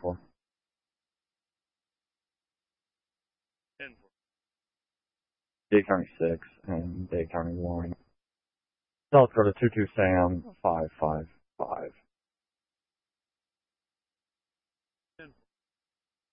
4. Dade County 6 and Dade County 1. South Dakota 22 Sam 555.